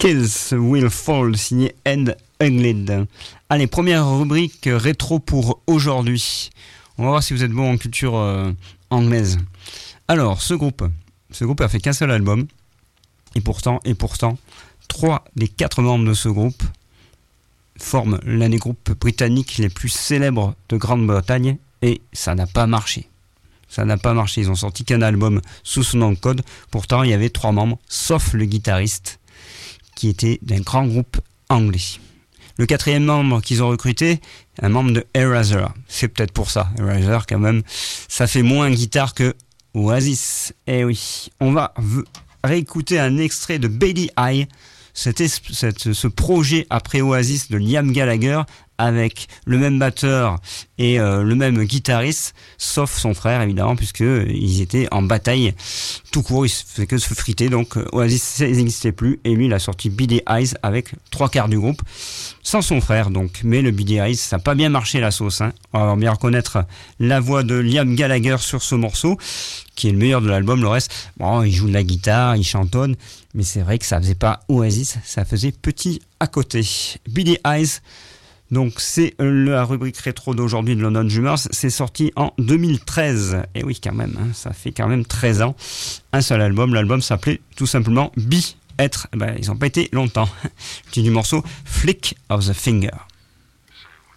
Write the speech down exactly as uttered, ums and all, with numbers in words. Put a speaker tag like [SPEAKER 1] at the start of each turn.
[SPEAKER 1] Kills Will Fall, signé Ed Uglid. Allez, première rubrique rétro pour aujourd'hui. On va voir si vous êtes bon en culture euh, anglaise. Alors, ce groupe, ce groupe a fait qu'un seul album. Et pourtant, et pourtant, trois des quatre membres de ce groupe forment l'un des groupes britanniques les plus célèbres de Grande-Bretagne. Et ça n'a pas marché. Ça n'a pas marché. Ils ont sorti qu'un album sous son nom de code. Pourtant, il y avait trois membres, sauf le guitariste, qui était d'un grand groupe anglais. Le quatrième membre qu'ils ont recruté, un membre de Eraser. C'est peut-être pour ça. Eraser, quand même, ça fait moins guitare que Oasis. Eh oui. On va v- réécouter un extrait de Beady Eye, cette, cette, ce projet après Oasis de Liam Gallagher, avec le même batteur et euh, le même guitariste, sauf son frère évidemment, puisque euh, ils étaient en bataille tout court, ils ne faisaient que se friter, donc euh, Oasis n'existait plus, et lui il a sorti Beady Eyes avec trois quarts du groupe, sans son frère donc, mais le Beady Eyes, ça n'a pas bien marché la sauce, hein. On va bien reconnaître la voix de Liam Gallagher sur ce morceau, qui est le meilleur de l'album. Le reste, bon, il joue de la guitare, il chantonne, mais c'est vrai que ça faisait pas Oasis, ça faisait petit à côté. Beady Eyes. Donc c'est la rubrique rétro d'aujourd'hui de London Drummers, c'est sorti en deux mille treize, et oui quand même, hein, ça fait quand même treize ans, un seul album, l'album s'appelait tout simplement Be, être, ben, ils n'ont pas été longtemps, le titre du morceau, Flick of the Finger.